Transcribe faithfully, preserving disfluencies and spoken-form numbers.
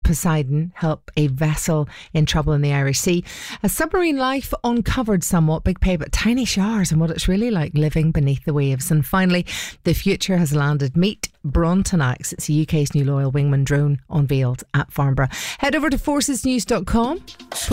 Poseidon help a vessel in trouble in the Irish Sea. A submarine life uncovered somewhat, big pay but tiny showers, and what it's really like living beneath the waves. And finally, the future has landed. Meet Brontonax. It's the U K's new loyal wingman drone unveiled at Farnborough. Head over to forces news dot com.